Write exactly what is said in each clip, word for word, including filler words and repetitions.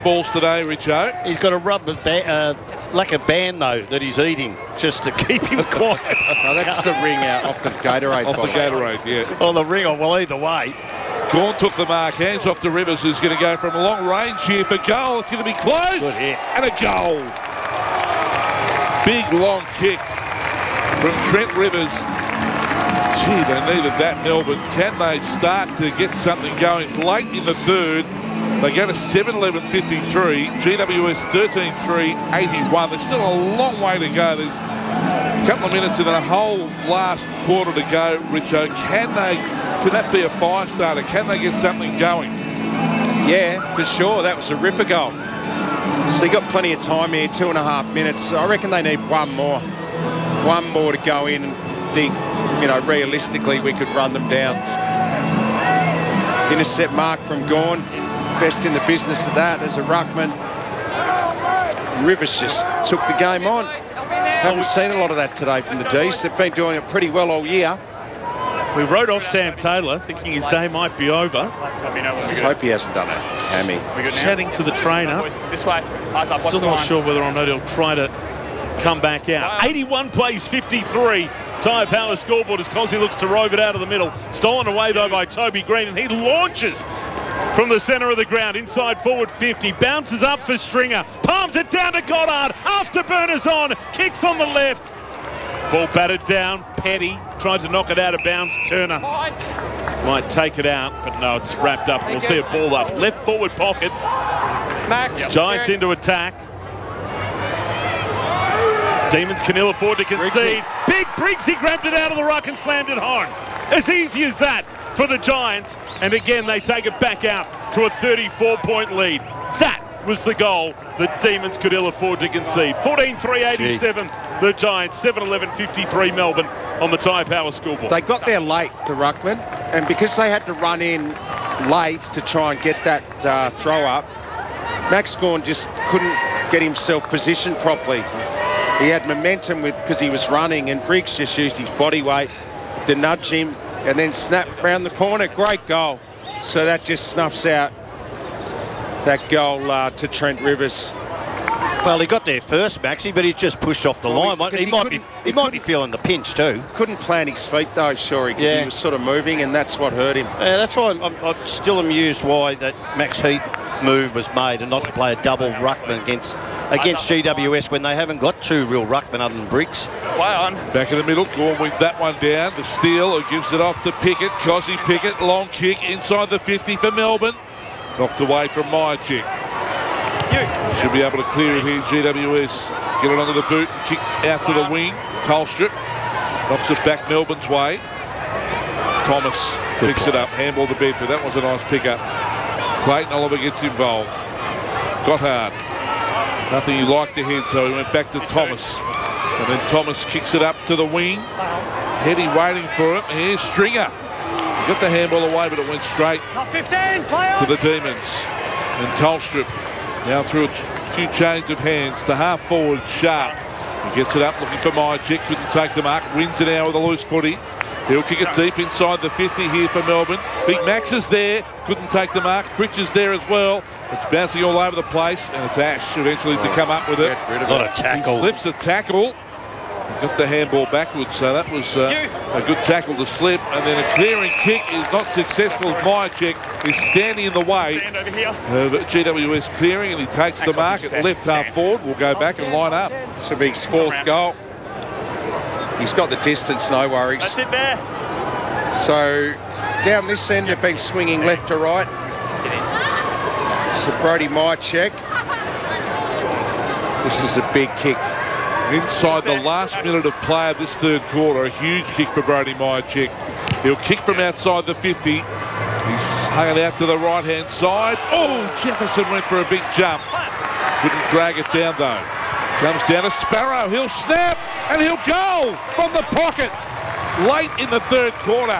balls today, Richo. He's got a rubber ba- uh, like a band though that he's eating just to keep him quiet. No, that's the ring out off the Gatorade. Off the Gatorade, yeah. Oh, the ring on. Well, either way. Gawn took the mark, hands off to Rivers, who's going to go from long range here for goal. It's going to be close. Good hit. And a goal. Big long kick from Trent Rivers. Gee, they needed that, Melbourne. Can they start to get something going? It's late in the third. They go to seven eleven fifty-three. G W S thirteen three eighty-one. There's still a long way to go. There's a couple of minutes and then a whole last quarter to go, Richo. Can they, can that be a fire starter? Can they get something going? Yeah, for sure. That was a ripper goal. So you got plenty of time here, two and a half minutes. I reckon they need one more. One more to go in and think, you know, realistically we could run them down. Intercept mark from Gawn. Best in the business of that as a ruckman. Rivers just took the game on. Haven't seen a lot of that today from the D's. They've been doing it pretty well all year. We wrote off Sam Taylor, thinking his day might be over. I hope he hasn't done it, Hammy. Chatting to the trainer. This way. Still not sure whether or not he'll try to come back out. eighty-one plays fifty-three. Tyre Power scoreboard as Cosy looks to rove it out of the middle. Stolen away though by Toby Green, and he launches from the centre of the ground, inside forward fifty, bounces up for Stringer, palms it down to Goddard, afterburners on, kicks on the left. Ball batted down, Petty tried to knock it out of bounds, Turner might take it out, but no, it's wrapped up. We'll see a ball up, left forward pocket. Max. Giants into attack. Demons can ill afford to concede. Big Briggsy grabbed it out of the ruck and slammed it home. As easy as that for the Giants. And again, they take it back out to a thirty-four point lead. That was the goal that Demons could ill afford to concede. fourteen three eighty-seven, the Giants, seven eleven fifty-three Melbourne on the Tyre Power scoreboard. They got there late, the ruckman, and because they had to run in late to try and get that uh, throw up, Max Gawn just couldn't get himself positioned properly. He had momentum with because he was running, and Briggs just used his body weight to nudge him and then snap round the corner. Great goal. So that just snuffs out that goal uh, to Trent Rivers. Well, he got there first, Maxie, but he's just pushed off the Well, line. he- He, might be he he, might be feeling the pinch too. Couldn't plant his feet though, Shorey, because Yeah. he was sort of moving, and that's what hurt him. Yeah, that's why I'm, I'm, I'm still amused why that Max Heath move was made and not to play a double ruckman against against G W S when they haven't got two real ruckmen other than Briggs. Way on. Back in the middle, Gawn wins that one down. The steal, who gives it off to Pickett. Cosy Pickett, long kick inside the fifty for Melbourne. Knocked away from Myerchick. Should be able to clear it here, G W S. Get it onto the boot and kick out to the wing. Tolstrup knocks it back Melbourne's way. Thomas picks it up, handball to Bedford. That was a nice pick-up. Clayton Oliver gets involved. Gothard. Nothing he liked to hit, so he went back to Thomas. And then Thomas kicks it up to the wing. Hetty waiting for him. Here's Stringer. He got the handball away, but it went straight Not fifteen, play on. to the Demons. And Tolstrup now through a few change of hands to half forward Sharp. He gets it up looking for Myerchick. Couldn't take the mark. Wins it now with a loose footy. He'll kick it deep inside the fifty here for Melbourne. Big Max is there. Couldn't take the mark. Fritsch is there as well. It's bouncing all over the place, and it's Ash eventually to come up with it. Got a tackle. He slips a tackle. Got the handball backwards, so that was uh, a good tackle to slip. And then a clearing kick is not successful. Myerchick is standing in the way Stand over here. of G W S clearing, and he takes the mark at left half forward. We'll go back and line up. This will be his fourth goal. He's got the distance, no worries. That's it there. So down this end, they've been swinging left to right. So Brody Myerchick. This is a big kick. Inside the last minute of play of this third quarter, a huge kick for Brody Myerchick. He'll kick from outside the fifty. He's hung it out to the right-hand side. Oh, Jefferson went for a big jump. Couldn't drag it down, though. Comes down to Sparrow. He'll snap, and he'll go from the pocket late in the third quarter.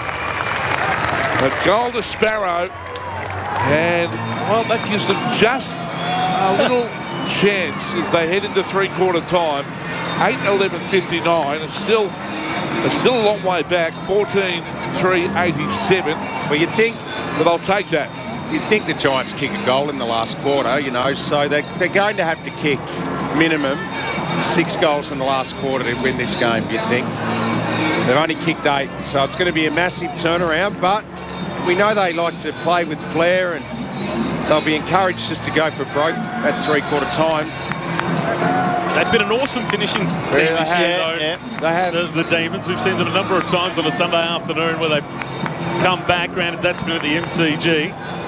A goal to Sparrow. And, well, that gives them just a little chance as they head into three-quarter time. eight eleven fifty-nine. It's still, it's still a long way back. fourteen three eighty-seven. Well, you'd think, But they'll take that. you'd think the Giants kick a goal in the last quarter, you know, so they, they're going to have to kick minimum six goals in the last quarter to win this game, you'd think. They've only kicked eight, so it's going to be a massive turnaround, but we know they like to play with flair and they'll be encouraged just to go for broke at three-quarter time. They've been an awesome finishing team Yeah, this they have, year, though. yeah. They have. The, the Demons. We've seen them a number of times on a Sunday afternoon where they've come back. Granted, that's been at the M C G.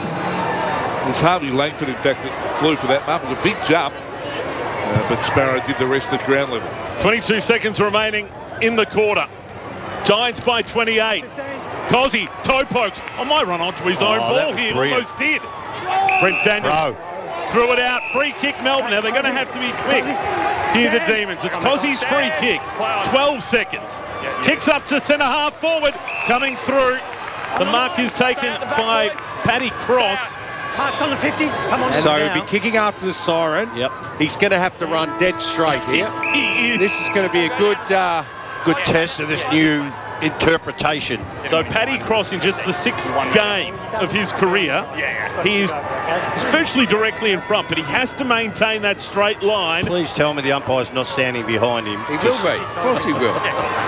It was Harvey Langford, in fact, that flew for that mark. It was a big jump, uh, but Sparrow did the rest at ground level. twenty-two seconds remaining in the quarter. Giants by twenty-eight. Cozzy, toe pokes. I might run onto his own Oh, that ball was here. brilliant. Almost did. Brent Daniels Throw. threw it out. Free kick, Melbourne. Now they're going to have to be quick. Here the Demons. It's Cozzy's free kick. twelve seconds. Kicks up to centre half forward. Coming through. The mark is taken by Paddy Cross. Mark's on the fifty. Come on. So now. he'll be kicking after the siren. Yep. He's going to have to run dead straight here. He is. This is going to be a good... Uh, Good test of this new interpretation. So Paddy Cross, in just the sixth game of his career, he is he's virtually directly in front, but he has to maintain that straight line. Please tell me the umpire's not standing behind him. he Just- will be. Of course he will.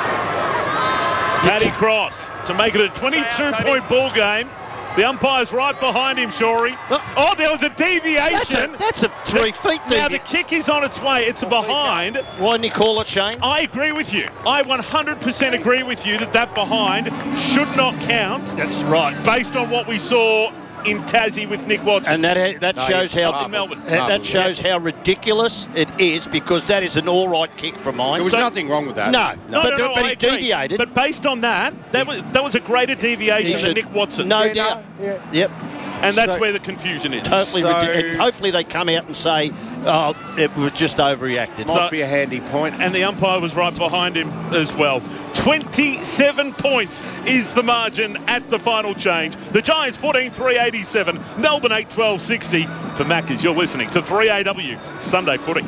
Paddy Cross to make it a twenty-two point ball game. The umpire's right behind him, Shorey. Oh, there was a That's a, deviation. that's a three feet Now there. the kick is on its way. It's a behind. Why didn't he call it, Shane? I agree with you. I one hundred percent agree with you that that behind should not count. That's right. Based on what we saw in Tassie with Nick Watson. And that that No, shows it's how Marvel. in Melbourne. that, Marvel, that shows how ridiculous it is, because that is an all right kick from mine. There was So- nothing wrong with that. No, No, but, no, no, but I he agree. deviated. But based on that, that was that was a greater deviation He than should- Nick Watson. No Yeah, doubt. no, yeah. Yep. and that's so- where the confusion is. Totally So- ridiculous. And hopefully they come out and say, oh, it was just overreacted. Might So- be a handy point. And the umpire was right behind him as well. twenty-seven points is the margin at the final change. The Giants fourteen three eighty-seven, Melbourne eight twelve sixty. For Maccas, you're listening to three A W Sunday Footy.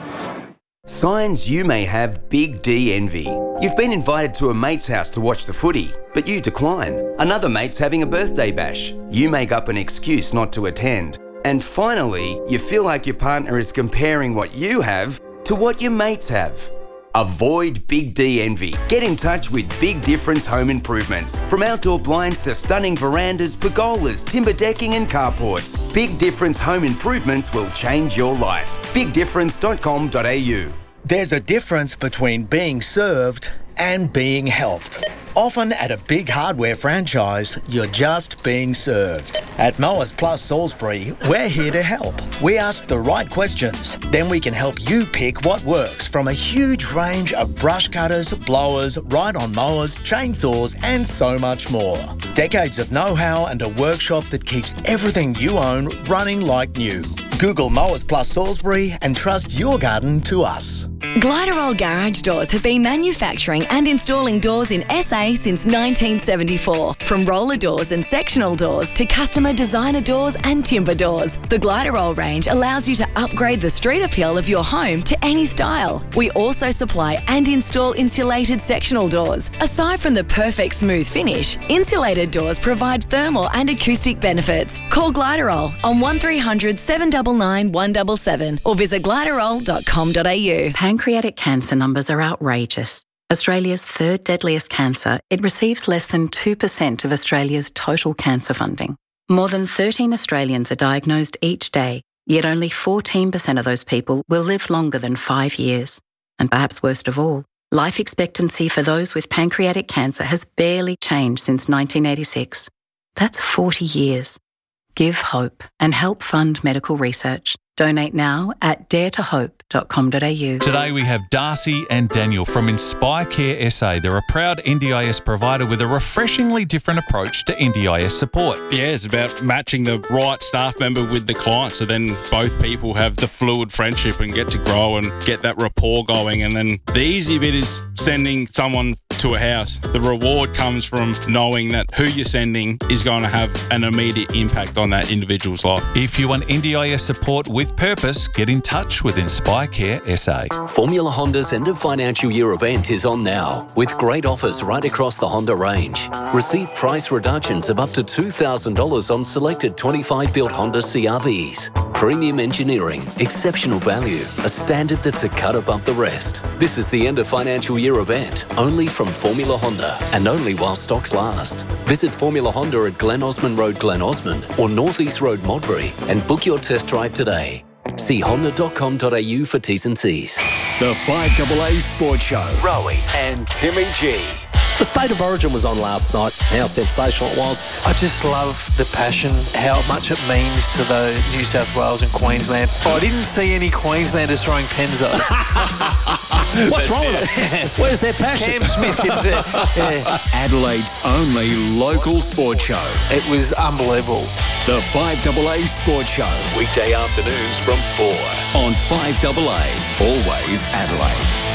Signs you may have Big D envy. You've been invited to a mate's house to watch the footy, but you decline. Another mate's having a birthday bash. You make up an excuse not to attend. And finally, you feel like your partner is comparing what you have to what your mates have. Avoid Big D envy. Get in touch with Big Difference Home Improvements. From outdoor blinds to stunning verandas, pergolas, timber decking and carports, Big Difference Home Improvements will change your life. big difference dot com dot a u. There's a difference between being served and being helped. Often at a big hardware franchise, you're just being served. At Mowers Plus Salisbury, we're here to help. We ask the right questions, then we can help you pick what works from a huge range of brush cutters, blowers, ride-on mowers, chainsaws and so much more. Decades of know-how and a workshop that keeps everything you own running like new. Google Mowers Plus Salisbury and trust your garden to us. Gliderol Garage Doors have been manufacturing and installing doors in S A since nineteen seventy-four. From roller doors and sectional doors to customer designer doors and timber doors, the Gliderol range allows you to upgrade the street appeal of your home to any style. We also supply and install insulated sectional doors. Aside from the perfect smooth finish, insulated doors provide thermal and acoustic benefits. Call Gliderol on one three hundred seven nine nine one seven seven or visit gliderol dot com dot a u. Pancreatic cancer numbers are outrageous. Australia's third deadliest cancer, it receives less than two percent of Australia's total cancer funding. More than thirteen Australians are diagnosed each day, yet only fourteen percent of those people will live longer than five years. And perhaps worst of all, life expectancy for those with pancreatic cancer has barely changed since nineteen eighty-six. That's forty years. Give hope and help fund medical research. Donate now at dare to hope dot com dot a u. Today we have Darcy and Daniel from Inspire Care S A. They're a proud N D I S provider with a refreshingly different approach to N D I S support. Yeah, it's about matching the right staff member with the client, so then both people have the fluid friendship and get to grow and get that rapport going. And then the easy bit is sending someone to a house. The reward comes from knowing that who you're sending is going to have an immediate impact on that individual's life. If you want N D I S support with purpose, get in touch with Inspire Care S A. Formula Honda's end of financial year event is on now, with great offers right across the Honda range. Receive price reductions of up to two thousand dollars on selected twenty-five built Honda C R Vs. Premium engineering, exceptional value, a standard that's a cut above the rest. This is the end of financial year event, only from Formula Honda, and only while stocks last. Visit Formula Honda at Glen Osmond Road, Glen Osmond, or North East Road, Modbury, and book your test drive today. See honda dot com dot a u for T's and C's. The five A A Sports Show. Rowie and Timmy G. The State of Origin was on last night. How sensational it was. I just love the passion, how much it means to the New South Wales and Queensland. I didn't see any Queenslanders throwing pens though. What's wrong with it? Where's their passion? Cam Smith didn't do it. Yeah. Adelaide's only local sports show. It was unbelievable. The five A A Sports Show. Weekday afternoons from four on five A A. Always Adelaide.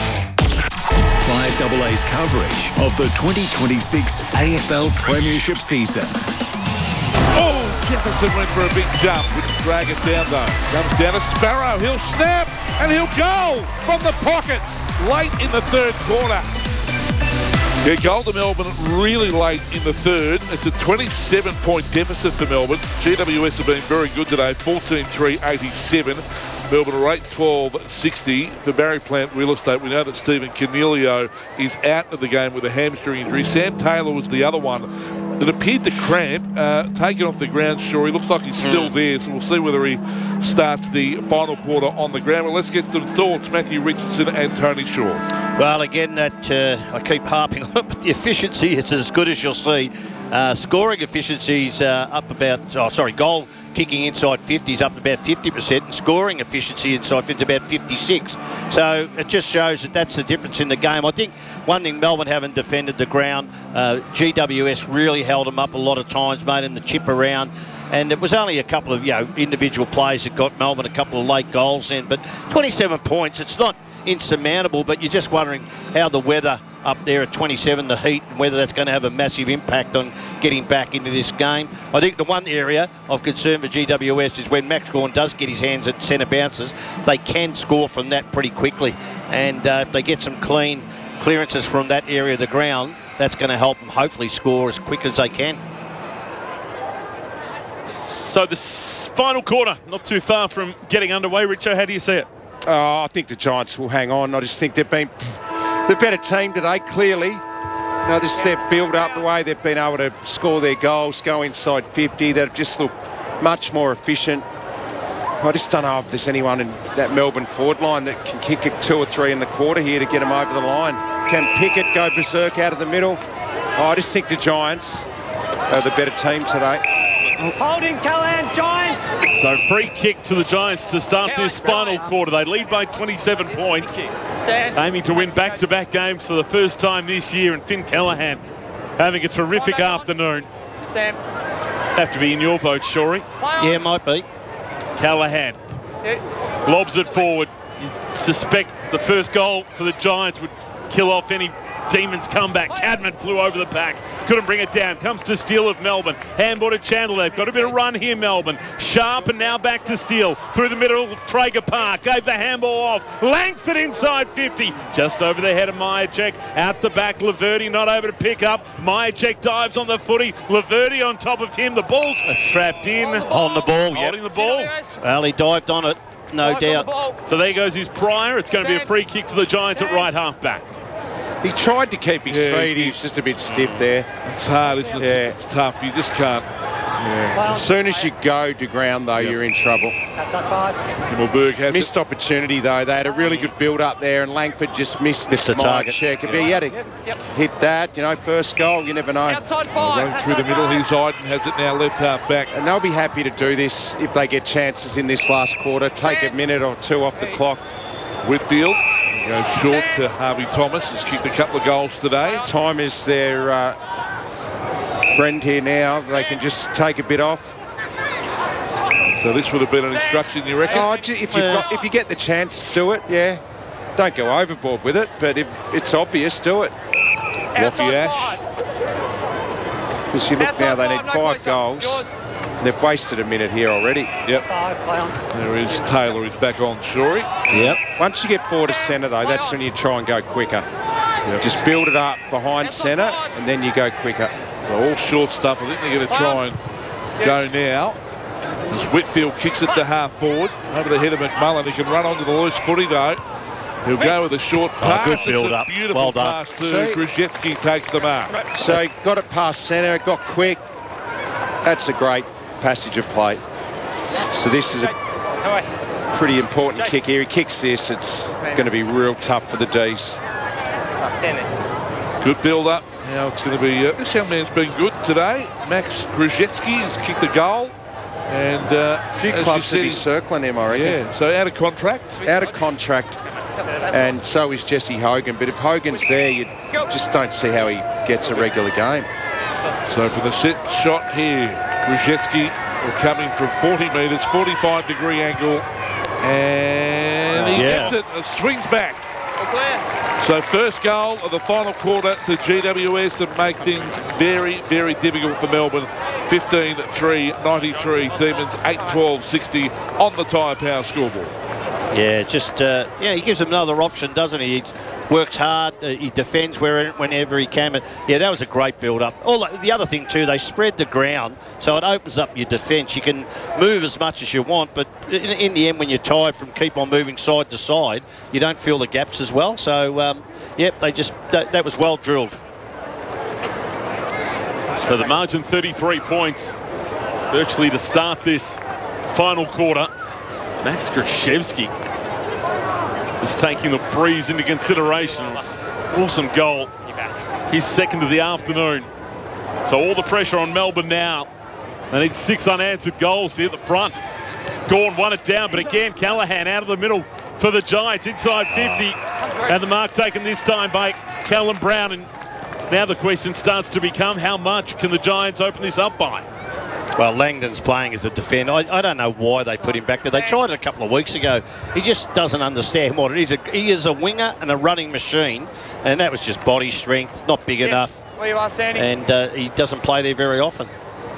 five A A's coverage of the twenty twenty-six A F L Premiership season. Oh, Jefferson went for a big jump. Wouldn't drag it down though. Comes down to Sparrow. He'll snap and he'll go from the pocket late in the third quarter. Yeah, goal to Melbourne really late in the third. It's a twenty-seven point deficit for Melbourne. G W S have been very good today, fourteen three eighty-seven. Melbourne are eight twelve sixty. For Barry Plant Real Estate, we know that Stephen Cornelio is out of the game with a hamstring injury. Sam Taylor was the other one that appeared to cramp, uh, taken off the ground. Sure, he looks like he's still there, so we'll see whether he starts the final quarter on the ground. Well, let's get some thoughts. Matthew Richardson and Tony Shaw. Well, again, that uh, I keep harping on it, but the efficiency is as good as you'll see. Uh, scoring efficiency's uh, up about, oh, sorry, goal kicking inside fifty is up about fifty percent, and scoring efficiency inside fifty is about fifty-six. So it just shows that that's the difference in the game. I think one thing, Melbourne haven't defended the ground. Uh, G W S really held them up a lot of times, made them the chip around. And it was only a couple of, you know, individual plays that got Melbourne a couple of late goals in. But twenty-seven points, it's not insurmountable, but you're just wondering how the weather up there at twenty-seven, the heat, and whether that's going to have a massive impact on getting back into this game. I think the one area of concern for G W S is when Max Gawn does get his hands at centre bounces, they can score from that pretty quickly. And uh, if they get some clean clearances from that area of the ground, that's going to help them hopefully score as quick as they can. So the final quarter, not too far from getting underway. Richo, how do you see it? Oh, I think the Giants will hang on. I just think they've been the better team today, clearly. You know, this is their build-up, the way they've been able to score their goals, go inside fifty. They've just looked much more efficient. I just don't know if there's anyone in that Melbourne forward line that can kick it two or three in the quarter here to get them over the line. Can Pickett go berserk out of the middle? Oh, I just think the Giants are the better team today. Holding Callahan, Giants. So free kick to the Giants to start this final quarter. They lead by twenty-seven points. Stand. Aiming to win back-to-back games for the first time this year. And Finn Callahan having a terrific afternoon. Stand. Have to be in your vote, Shorey. Yeah, might be. Callahan lobs it forward. You suspect the first goal for the Giants would kill off any Demons comeback. Cadman flew over the pack. Couldn't bring it down. Comes to Steele of Melbourne. Handball to Chandler. They've got a bit of run here, Melbourne. Sharp and now back to Steele. Through the middle of Traeger Park. Gave the handball off. Langford inside fifty. Just over the head of Myercheck. Out the back. Laverty not able to pick up. Myercheck dives on the footy. Laverty on top of him. The ball's trapped in. On the ball, yeah. Holding the ball. Well, he dived on it, no doubt. So there goes his Pryor. It's going to be a free kick to the Giants at right half back. He tried to keep his Yeah, feet. he He was just a bit stiff there. It's hard, isn't it? Yeah. It's tough. You just can't. Yeah. As soon as you go to ground, though, Yep. you're in trouble. Outside five. Himmelberg has Missed opportunity, though. They had a really good build-up there, and Langford just missed, Missed the target. Check. If he had a, hit that, you know, first goal, you never know. Outside it. five. Going through the middle. Here's Iden, has it now left half back. And they'll be happy to do this if they get chances in this last quarter. Take a minute or two off the clock. Whitfield goes short to Harvey Thomas. Has kicked a couple of goals today. Time is their uh, friend here now. They can just take a bit off. So this would have been an instruction, you reckon? Oh, if, you've got, if you get the chance, do it, yeah. Don't go overboard with it, but if it's obvious, do it. Lockie Ash. Because you look now, they need five goals. They've wasted a minute here already. Yep. There is Taylor. He's back on Shorey. Yep. Once you get forward to centre, though, that's when you try and go quicker. Yep. Just build it up behind centre, and then you go quicker. So all short stuff. I think they're going to try and go now. As Whitfield kicks it to half forward, over the head of McMullen. He can run onto the loose footy, though. He'll go with a short pass. Oh, good build it's a up. Beautiful Well done. pass to Krzyzewski, takes the mark. So he got it past centre, got quick. That's a great passage of play. So this is a pretty important kick here. He kicks this, it's going to be real tough for the D's. Good build up. Now it's going to be, uh, this young man's been good today. Max Krzyzewski has kicked a goal. And uh, a few clubs will be circling him, I reckon. Yeah, so out of contract. Out of contract. And so is Jesse Hogan. But if Hogan's there, you just don't see how he gets a regular game. So for the set shot here, Krzyzewski will come in from forty metres, forty-five degree angle. And he yeah. gets it, it swings back. So first goal of the final quarter to G W S and make things very, very difficult for Melbourne. fifteen three ninety-three, Demons eight twelve sixty on the Tyre Power scoreboard. Yeah, just, uh, yeah, he gives them another option, doesn't he? He works hard, uh, he defends where, whenever he can. But yeah, that was a great build-up. All the other thing too, they spread the ground, so it opens up your defence. You can move as much as you want, but in, in the end, when you're tired from keep on moving side to side, you don't feel the gaps as well. So, um, yep, they just that, that was well drilled. So the margin thirty-three points, virtually to start this final quarter. Max Krzyzewski is taking the breeze into consideration. Awesome goal. His second of the afternoon. So all the pressure on Melbourne now. They need six unanswered goals to hit the front. Gawn won it down, but again, Callaghan out of the middle for the Giants, inside fifty. And the mark taken this time by Callum Brown. And now the question starts to become, how much can the Giants open this up by? Well, Langdon's playing as a defender. I, I don't know why they put him back there. They tried it a couple of weeks ago. He just doesn't understand what it is. He is a winger and a running machine, and that was just body strength, not big yes. enough. Where you are standing. And uh, he doesn't play there very often.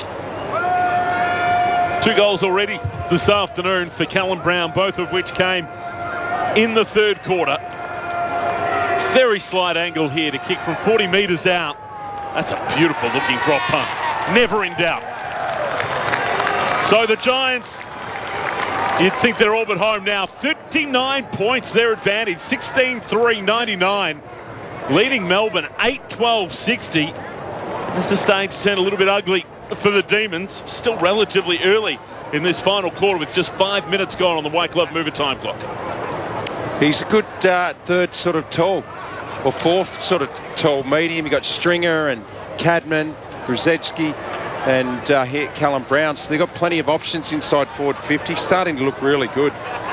Two goals already this afternoon for Callum Brown, both of which came in the third quarter. Very slight angle here to kick from forty metres out. That's a beautiful looking drop punt. Never in doubt. So the Giants, you'd think they're all but home now. thirty-nine points their advantage, sixteen three ninety-nine. Leading Melbourne eight twelve sixty. This is starting to turn a little bit ugly for the Demons. Still relatively early in this final quarter with just five minutes gone on the White Glove Mover time clock. He's a good uh, third sort of tall, or fourth sort of tall medium. You've got Stringer and Cadman, Krzyzewski, and uh, here Callum Brown. So they've got plenty of options inside forward fifty, starting to look really good.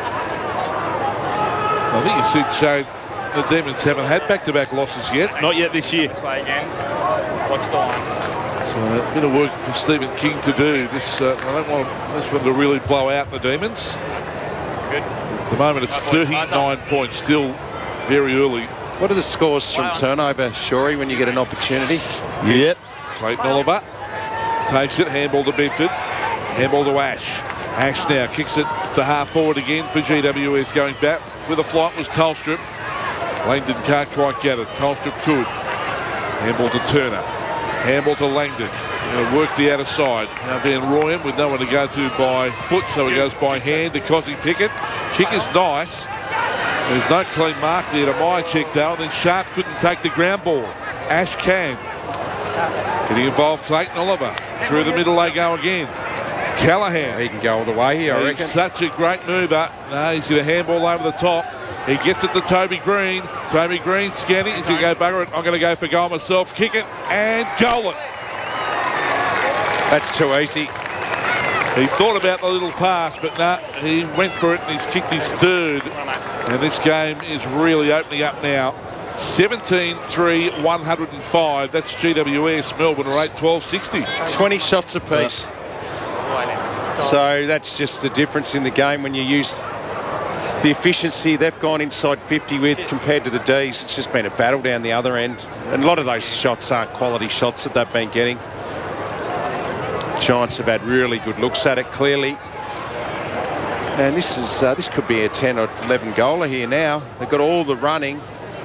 I think you see, Shane, the Demons haven't had back-to-back losses yet. Not yet this year. This way again. Watch the line. So a bit of work for Stephen King to do. This uh, I don't want this one to really blow out the Demons. Good. At the moment it's thirty-nine points, still very early. What are the scores from turnover, Shorey, when you get an opportunity? Yep. Clayton Oliver takes it, handball to Bedford, handball to Ash. Ash now kicks it to half forward again for G W S, going back with a flight was Tolstrup. Langdon can't quite get it. Tolstrup could. Handball to Turner. Handball to Langdon. Going to work the outer side. Now Van Rooyen with no one to go to by foot, so he goes by hand to Cosy Pickett. Kick is nice. There's no clean mark there to my check though, and then Sharp couldn't take the ground ball. Ash can. Getting involved, Clayton Oliver. Through the middle they go again. Callaghan. He can go all the way here, I He's reckon. such a great mover. No, he's going to handball over the top. He gets it to Toby Green. Toby Green scanning. He's going to go bugger it. I'm going to go for goal myself. Kick it and goal it. That's too easy. He thought about the little pass, but no, he went for it and he's kicked his third. And this game is really opening up now. seventeen three one oh five. That's G W S. Melbourne are eight twelve sixty. twenty shots apiece. So that's just the difference in the game when you use the efficiency they've gone inside fifty with compared to the D's, it's just been a battle down the other end. And a lot of those shots aren't quality shots that they've been getting. Giants have had really good looks at it, clearly. And this is uh, this could be a ten or eleven goaler here now. They've got all the running.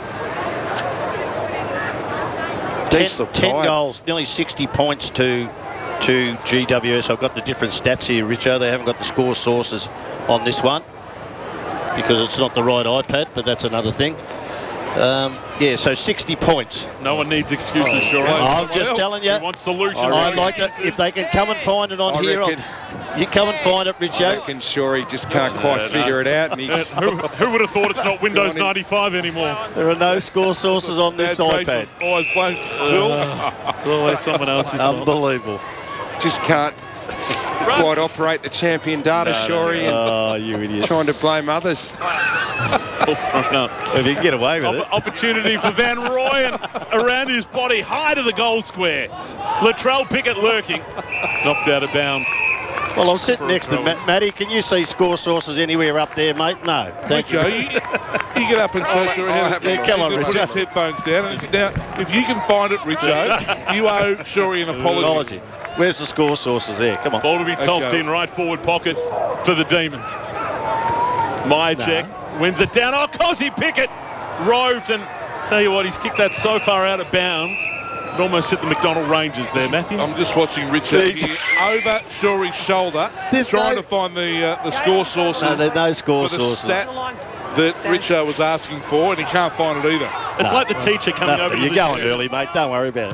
ten, ten goals, nearly sixty points to to G W S. I've got the different stats here, Richo. They haven't got the score sources on this one because it's not the right iPad, but that's another thing. Um, yeah, so sixty points. No one needs excuses, oh, sure. I'm just telling you. We want solutions. I'd like it if they can come and find it on I here. reckon, you come and find it, Richo. I reckon sure he just can't quite no, figure no. it out. And he's who, who would have thought it's not Windows ninety-five anymore? There are no score sources on this iPad. Always blames Phil. It's always someone else's. Unbelievable. Just can't quite operate the champion data, No, no, Shorey. no. Oh, you idiot. Trying to blame others. If you can get away with it. Opportunity for Van Rooyen around his body, high to the goal square. Latrell Pickett lurking. Knocked out of bounds. Well, I'm sitting next to Matt. Matty, can you see score sources anywhere up there, mate? No. Thank you. Richo, you, you get up and show Oh, Shorey oh, how oh, to yeah, come on, put his Richo. headphones down. And if, now, if you can find it, Richo, you owe Shorey an apology. Apology. Where's the score sources there? Come on. Ball to be tossed Okay. in right forward pocket for the Demons. Myercheck wins it down. Oh, Cozzy Pickett roved, and tell you what, he's kicked that so far out of bounds. It almost hit the McDonald Rangers there, Matthew. I'm just watching Richard here over Shorey's shoulder, There's trying no- to find the uh, the score sources. No, there's no score for the sources. stat that Richard was asking for, and he can't find it either. It's like the teacher coming No, over to you're the going chair. early, mate. Don't worry about it.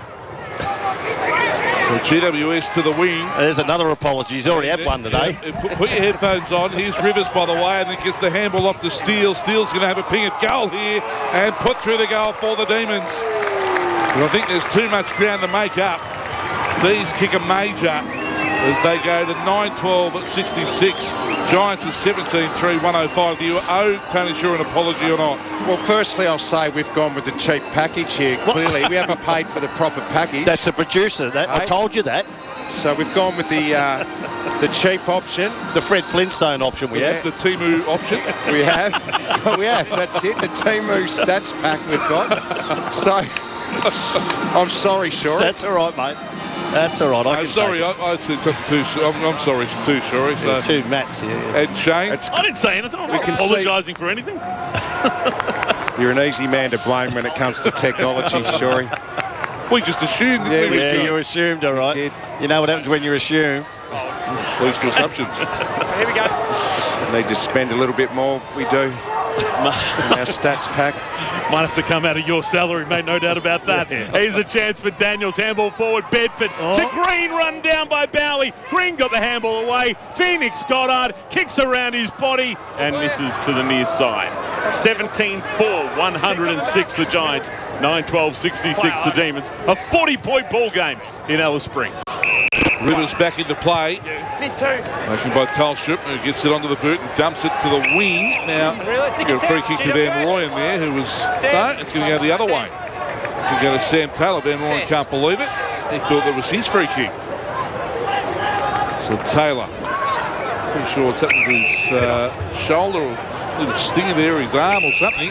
So G W S to the wing. There's another apology. He's already had one today. Yeah, put, put your headphones on. Here's Rivers, by the way, and then gets the handball off to Steele. Steele's going to have a ping at goal here and put through the goal for the Demons. But I think there's too much ground to make up. These kick a major as they go to nine twelve at sixty-six. Giants are seventeen three, one oh five. Do you owe Tony Shore an apology or not? Well, firstly, I'll say we've gone with the cheap package here. Clearly, we haven't paid for the proper package. That's a producer. That I Hey? told you that. So we've gone with the uh, the cheap option. The Fred Flintstone option we That's have. the Timu option. We have. we have. That's it. The Timu stats pack we've got. So I'm sorry, Shore. That's all right, mate. That's all right. I Uh, can sorry, take I, I said something too. I'm, I'm sorry, too sorry. it. So. Yeah, two Matts here. Yeah. And Shane, I didn't say anything. I'm We not can see- apologising for anything. You're an easy man to blame when it comes to technology, Shorey. we just assumed that Yeah, we we were Yeah, did. you assumed, all right. did. You know what happens when you assume. least to assumptions. Here we go. Need to spend a little bit more. We do. In our stats pack. Might have to come out of your salary, mate, no doubt about that. Here's a chance for Daniels. Handball forward, Bedford to Green, run down by Bowie. Green got the handball away. Phoenix Goddard kicks around his body and misses to the near side. seventeen four, one oh six the Giants. nine twelve sixty-six the Demons. A forty-point ball game in Alice Springs. Rivers back into play. Me too. Taken by Tolstrup, who gets it onto the boot and dumps it to the wing. Now, Realistic got a free attempt, kick to G W Van S. Rooyen there, who was... No, it's going to go the other way. It's going to go to Sam Taylor. Van Rooyen can't believe it. He thought that was his free kick. So Taylor, pretty sure what's happened to his uh, shoulder, or a little stinger there, his arm or something.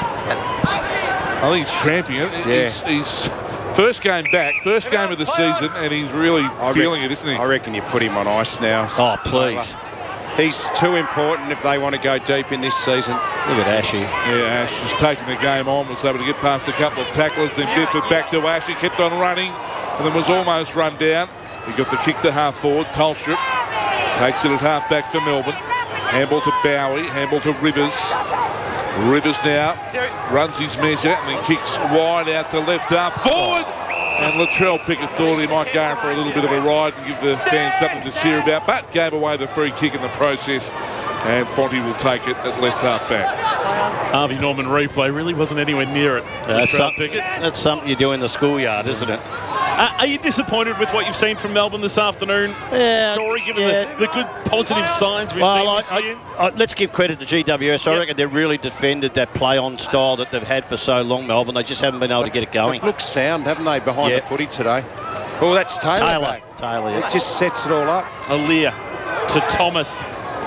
I think he's cramping it. Yeah. He's, he's first game back, first game of the season, and he's really I feeling reckon, it, isn't he? I reckon you put him on ice now. Oh, please. He's too important if they want to go deep in this season. Look at Ashy. Yeah, Ash has taken the game on, was able to get past a couple of tacklers, then Bedford back to Ash. He kept on running and then was almost run down. He got the kick to half forward. Tolstrup takes it at half back for Melbourne. Handball to Bowie, handball to Rivers. Rivers now runs his measure and then kicks wide out to left half forward. And Latrell Pickett thought he might go for a little bit of a ride and give the fans something to cheer about, but gave away the free kick in the process. And Fonte will take it at left half back. Harvey Norman replay really wasn't anywhere near it. That's, Latrell some, Pickett. that's something you do in the schoolyard, isn't it? Uh, are you disappointed with what you've seen from Melbourne this afternoon? Yeah. Story, given yeah. the, the good positive signs we've Well, seen I, this year? I, I, let's give credit to G W S. I Yep. reckon they've really defended that play-on style that they've had for so long, Melbourne. They just haven't been able to get it going. They've looked sound, haven't they, behind Yeah. the footy today? Oh, that's Taylor. Taylor. mate. Taylor, yeah. It just sets it all up. Aaliyah to Thomas.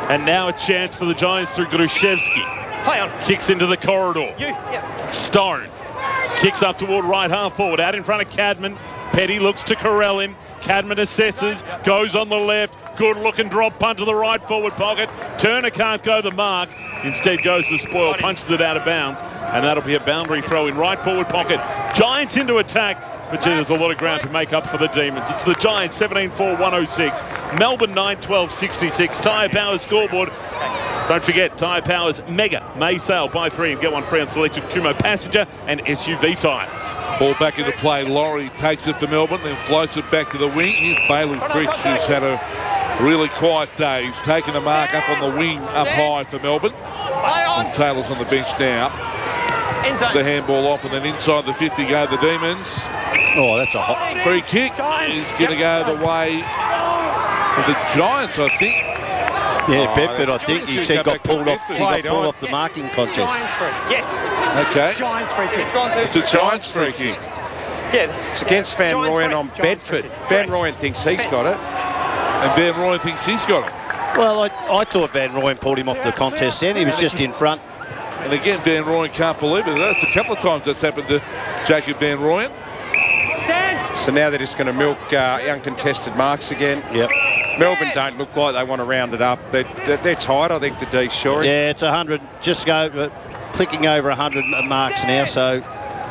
And now a chance for the Giants through Grushevsky. Play on. Kicks into the corridor. You. Yep. Stone. Kicks up toward right half forward. Out in front of Cadman. Petty looks to corral him. Cadman assesses. Goes on the left. Good looking drop punt to the right forward pocket. Turner can't go the mark. Instead goes to Spoil. Punches it out of bounds. And that'll be a boundary throw in right forward pocket. Giants into attack. But gee, there's a lot of ground to make up for the Demons. It's the Giants seventeen four one oh six. Melbourne nine twelve sixty-six. Tyre Power scoreboard. Don't forget, Tyre Power's Mega May sale. Buy three and get one free on selected Kumo passenger and S U V tyres. Ball back into play. Laurie takes it for Melbourne, then floats it back to the wing. Here's Bailey Fritsch, who's had a really quiet day. He's taken a mark up on the wing, up high for Melbourne. And Taylor's on the bench now. The handball off, and then inside the fifty go the Demons. Oh, that's a hot free kick. He's going to go the way of the Giants, I think. Yeah, oh, Bedford, I think he said got pulled off. He got pulled on. off the marking contest. Yes. Okay. It's Giants free kick. It's a Giants free kick. Yeah, it's against Van Giants Rooyen free. on Giants Bedford. free. Van Rooyen thinks he's got it. And Van Rooyen thinks he's got it. Well, I, I thought Van Rooyen pulled him off the contest then. He was just in front. And again, Van Rooyen can't believe it. That's a couple of times that's happened to Jacob Van Rooyen. So now they're just going to milk uh, uncontested marks again. Yep. Melbourne don't look like they want to round it up, but they're, they're tight, I think, the D Shorey. Yeah, it's one hundred, just go, uh, clicking over one hundred marks now, so.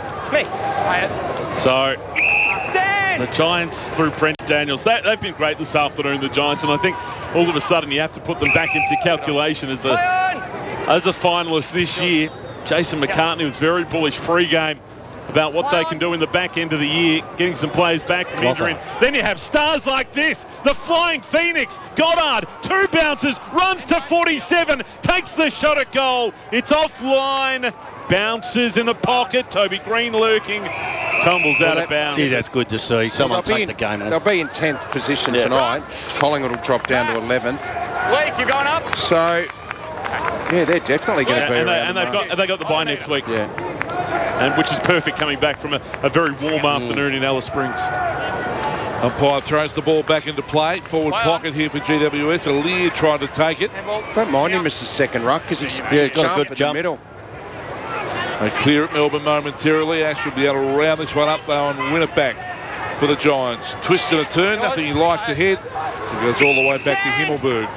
So, the Giants through Brent Daniels. They, they've been great this afternoon, the Giants, and I think all of a sudden you have to put them back into calculation as a, as a finalist this year. Jason McCartney was very bullish pre-game about what they can do in the back end of the year, getting some players back from injury. Then you have stars like this, the Flying Phoenix, Goddard, two bounces, runs to forty-seven, takes the shot at goal. It's offline, bounces in the pocket, Toby Green lurking, tumbles Well, out that- of bounds. Gee, that's good to see. Someone Well, they'll take be the game in, on. They'll be in tenth position Yeah. tonight. Collingwood will drop down to eleventh. Blake, you're going up. So, yeah, they're definitely going to Yeah, be and, they, around and the they've mark. got they got the bye next week, Yeah. and which is perfect coming back from a, a very warm afternoon in Alice Springs. Umpire throws the ball back into play. Forward pocket here for G W S. Lear tried to take it. Don't mind him as the second ruck because he's Yeah, he's got a jump good in jump. the middle. They clear it Melbourne momentarily. Ash should be able to round this one up though and win it back for the Giants. Twist and a turn, nothing he likes ahead. So he goes all the way back to Himmelberg.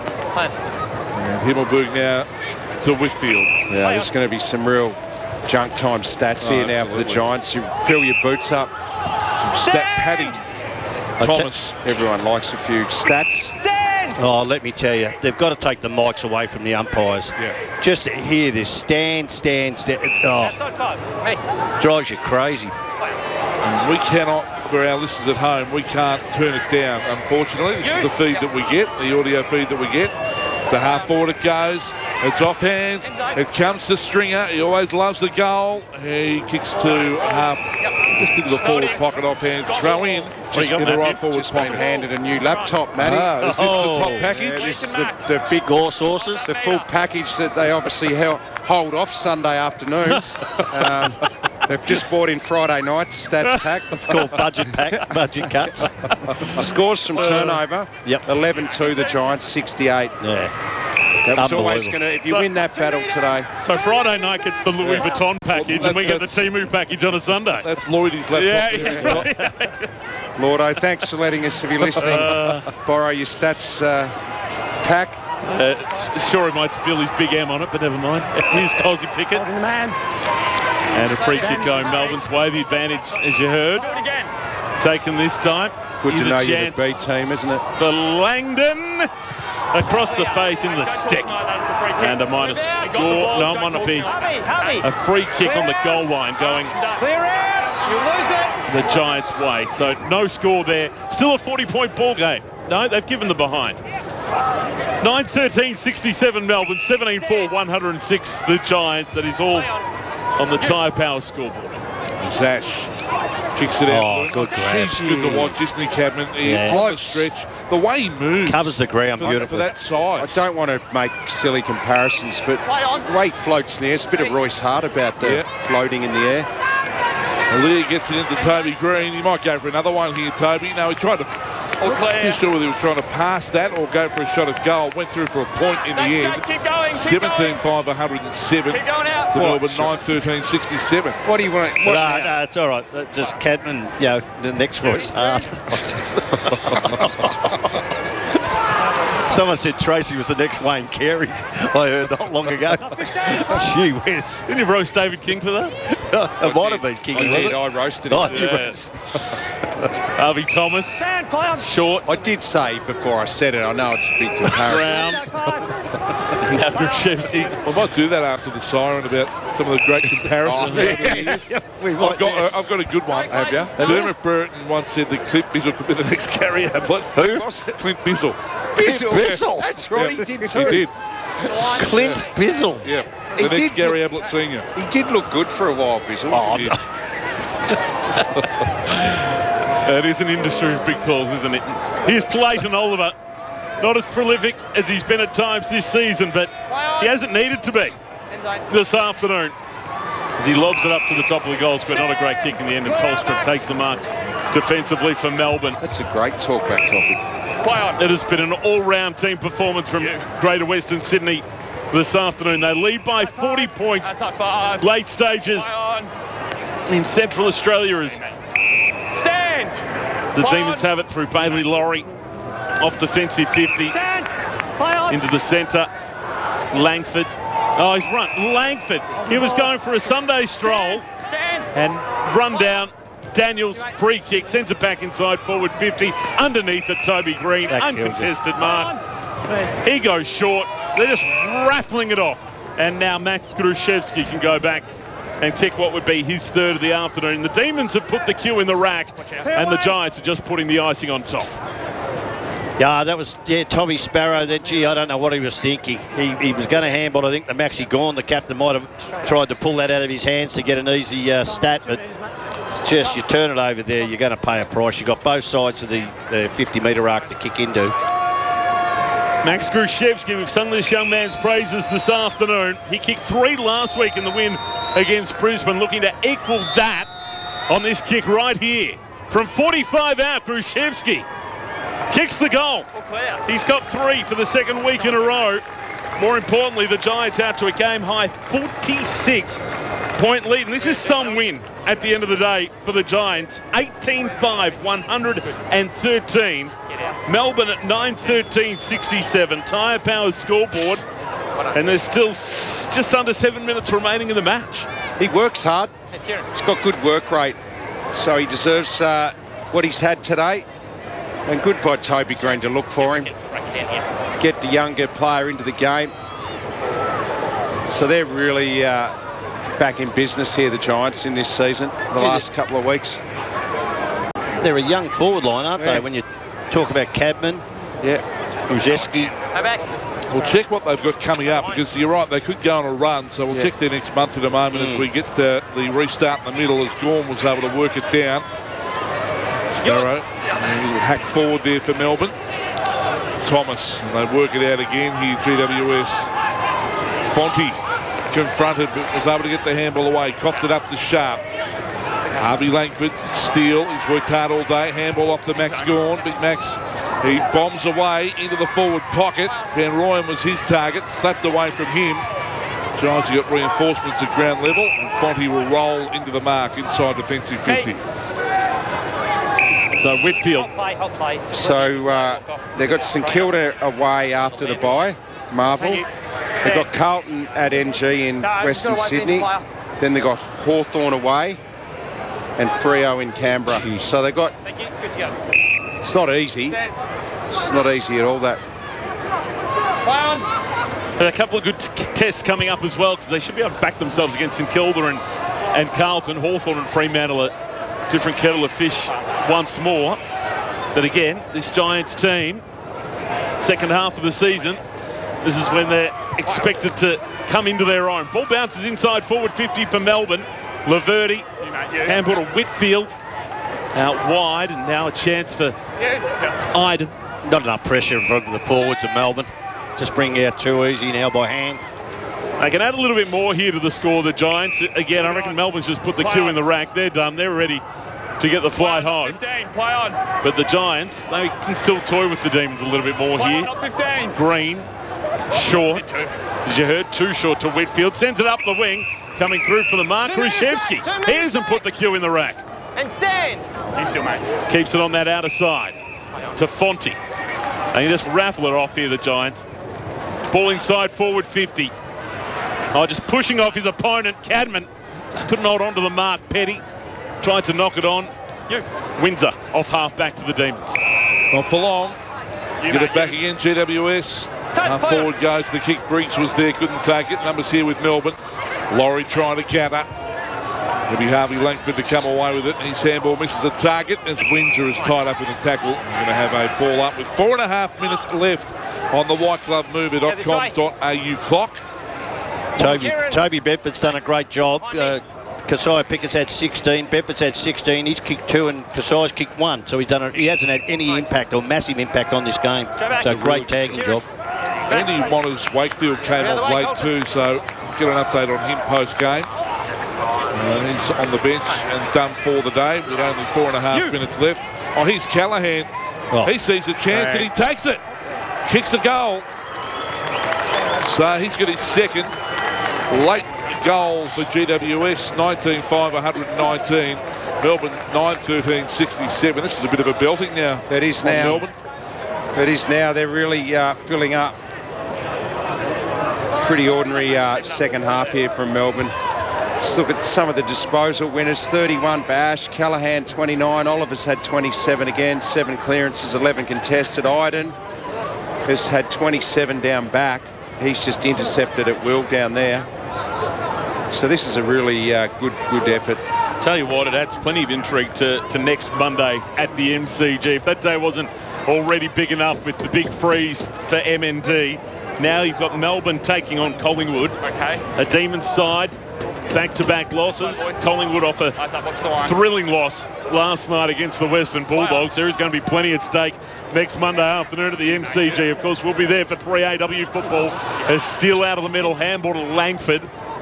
And Himmelberg now to Whitfield. Yeah, there's going to be some real junk time stats here Oh, now for the absolutely. Giants. You fill your boots up. Some stat padding. Thomas. Everyone likes a few stats. Oh, let me tell you, they've got to take the mics away from the umpires. Yeah. Just to hear this stand, stand, stand. Oh, drives you crazy. And we cannot, for our listeners at home, we can't turn it down, unfortunately. This is the feed that we get, the audio feed that we get. To half forward it goes. It's off hands. It comes to Stringer. He always loves the goal. He kicks to half, just into the forward pocket off hands. Throw in Just in the right forward Just been pocket. handed a new laptop, Matty. Ah, is this Oh. the top package? Yeah, this is the, the big Score sources. the full package that they obviously hel- hold off Sunday afternoons. um, they've just bought in Friday night stats pack. It's called budget pack, budget cuts. Scores from turnover. Yep. eleven two the Giants, sixty-eight. Yeah. That was always Unbelievable. going to, if you So- win that battle today. So Friday night gets the Louis Vuitton package, and we get the Timu package on a Sunday. That's Lloydie's laptop. Yeah, there. yeah. Lordo, thanks for letting us, if you're listening, borrow your stats uh, pack. Uh, s- sure, he might spill his big M on it, but never mind. Here's Cosy Pickett. And a free kick going Melbourne's way. The advantage, as you heard, taken this time. Good Here's to know a you're the chance B team, isn't it? for Langdon. Across the face in the stick. And a minus score. No, it might not be a free kick on the goal line going Clear out. You lose it. the Giants' way. So no score there. Still a forty-point ball game. No, they've given the behind. nine thirteen sixty-seven Melbourne, seventeen four one oh six the Giants. That is all on the Tyre Power scoreboard. Zash kicks it out. Oh, good grab. She's good to watch, isn't he, Cadman? He Yeah. on the stretch. The way he moves. Covers the ground for, beautifully. For that size. I don't want to make silly comparisons, but the way he floats in the air, it's a bit of Royce Hart about the Yeah. floating in the air. Lear gets it into Toby Green. He might go for another one here, Toby. No, he tried to All Not clear. too sure whether he was trying to pass that or go for a shot at goal. Went through for a point in the Thanks, end. Jack. Keep going. Keep seventeen going. five, one hundred seven Keep going out. to What? Melbourne, nine thirteen sixty-seven. What do you want? What, No, no, it's all right. Uh, Just Cadman, you know, the next voice hard. Someone said Tracy was the next Wayne Carey. I heard not long ago. Gee whiz. Didn't you roast David King for that? It might have been King. I did. I roasted him. Oh, you Yeah. roast. Harvey Thomas. Short. I did say before I said it, I know it's a big comparison. Brown. Now Grushevsky. I might do that after the siren about some of the great comparisons. Oh, over the years. We I've might, got, uh, I've got a good one. Have you? Dermot Burton once said that Clint Bizzle could be the next Gary Ablett. Who? Clint Bizzle. Bizzle. Bizzle. That's right, Yeah, he did too. He did. Clint Bizzle. Yeah. He The next did Gary look- Ablett Senior. He did look good for a while, Bizzle. Oh, Yeah. It is an industry of big calls, isn't it? Here's Clayton Oliver. Not as prolific as he's been at times this season, but he hasn't needed to be this afternoon. As he lobs it up to the top of the goal square. Not a great kick in the end, and Tolstrup takes the mark defensively for Melbourne. That's a great talkback topic. Play on. It has been an all-round team performance from Greater Western Sydney this afternoon. They lead by forty points. That's high five. Late stages Play on. in Central Australia as Stand. the Play Demons on. have it through Bailey Laurie. Off defensive fifty. Stand. Play on. Into the centre. Langford. Oh, he's run. Langford. He was going for a Sunday stroll Stand. and run down. Daniels, free kick, sends it back inside, forward fifty. Underneath it, Toby Green. That kills it. Uncontested mark. He goes short. They're just raffling it off. And now Max Grushevsky can go back and kick what would be his third of the afternoon. The Demons have put the cue in the rack, and the Giants are just putting the icing on top. Yeah, that was, yeah, Tommy Sparrow. Then, gee, I don't know what he was thinking. He, he was going to handball. I think the Maxi Gorn, the captain, might have tried to pull that out of his hands to get an easy uh, stat, but it's just you turn it over there, you're going to pay a price. You've got both sides of the, the fifty metre arc to kick into. Max Grushevsky, we've sung this young man's praises this afternoon. He kicked three last week in the win against Brisbane, looking to equal that on this kick right here. From forty-five out, Grushevsky kicks the goal. All clear. He's got three for the second week in a row. More importantly, the Giants out to a game-high forty-six point lead. And this is some win at the end of the day for the Giants. eighteen five, one hundred thirteen. Melbourne at nine thirteen sixty-seven. Tyre Power's scoreboard. And there's still s- just under seven minutes remaining in the match. He works hard. He's got good work rate. So he deserves uh, what he's had today. And good by Toby Green to look for him. Get the younger player into the game. So they're really uh, back in business here, the Giants, in this season, the last couple of weeks. They're a young forward line, aren't Yeah. they, when you talk about Cadman, Yeah. Grushevsky. Go back. We'll check what they've got coming up, because you're right, they could go on a run, so we'll Yeah. check their next month in a moment Mm. as we get uh, the restart in the middle, as Gorm was able to work it down. Sparrow, hack forward there for Melbourne. Thomas, and they work it out again here, G W S. Fonte confronted, but was able to get the handball away, copped it up to Sharp. Harvey Langford, steal, he's worked hard all day, handball off to Max Gorn. Big Max, he bombs away into the forward pocket. Van Rooyen was his target, slapped away from him. Giants have got reinforcements at ground level, and Fonte will roll into the mark inside defensive fifty. So Whitfield. Play, hot play. So uh, they've got St Kilda away after the bye, Marvel. They've got Carlton at N G in No, Western just gotta wait for Sydney. the player. Then they've got Hawthorn away and Freo in Canberra. So they've got, Thank you. Good to go. it's not easy. Stand. It's not easy at all, that. Play on. And a couple of good t- tests coming up as well, because they should be able to back themselves against St Kilda and, and Carlton. Hawthorn and Fremantle, a different kettle of fish once more. But again, this Giants team, second half of the season, this is when they're expected to come into their own. Ball bounces inside forward fifty for Melbourne. Laverty, handball to Whitfield, out wide, and now a chance for Iden. Not enough pressure from the forwards of Melbourne. Just bring out too easy now by hand. They can add a little bit more here to the score, the Giants. Again, I reckon Melbourne's just put the cue in the rack. They're done. They're ready to get the flight home. fifteen, play on. But the Giants, they can still toy with the Demons a little bit more Play here. on, not fifteen. Green, short, as you heard, too short to Whitfield. Sends it up the wing, coming through for the mark. Khrushchevsky, he hasn't put the cue in the rack. And stand. You still, mate. Keeps it on that outer side to Fonte. And you just raffle it off here, the Giants. Ball inside, forward fifty. Oh, just pushing off his opponent, Cadman. Just couldn't hold on to the mark. Petty tried to knock it on. Windsor off half back for the Demons. Not for long. Get it back again, G W S. Uh, forward goes the kick. Briggs was there, couldn't take it. Numbers here with Melbourne. Laurie trying to counter. It'll be Harvey Langford to come away with it. His handball misses a target as Windsor is tied up in a tackle. We're going to have a ball up with four and a half minutes left on the white glove mover dot com dot a u clock. Toby, Toby Bedford's done a great job. Uh, Keziah Pickett's had sixteen, Bedford's had sixteen. He's kicked two and Keziah's kicked one. So he's done a, he hasn't had any impact or massive impact on this game. So great tagging job. Andy Motters Wakefield came off late too, so get an update on him post game. Uh, he's on the bench and done for the day with only four and a half minutes left. Oh, here's Callaghan. Oh. He sees a chance and he takes it. Kicks a goal. So he's got his second late goal for G W S. nineteen five, one nineteen. Melbourne nine thirteen, sixty-seven. This is a bit of a belting now. It is on now. Melbourne. It is now. They're really uh, filling up. Pretty ordinary uh, second half here from Melbourne. Let's look at some of the disposal winners. thirty-one Bash, Callaghan twenty-nine, Oliver's had twenty-seven again, seven clearances, eleven contested. Iden has had twenty-seven down back. He's just intercepted at will down there. So this is a really uh, good good effort. Tell you what, it adds plenty of intrigue to, to next Monday at the M C G. If that day wasn't already big enough with the big freeze for M N D, now you've got Melbourne taking on Collingwood. Okay. A Demons side, back-to-back losses. Collingwood off a thrilling loss last night against the Western Bulldogs. There is going to be plenty at stake next Monday afternoon at the M C G. Of course, we'll be there for three A W football. As Steele out of the middle, handball to Langford.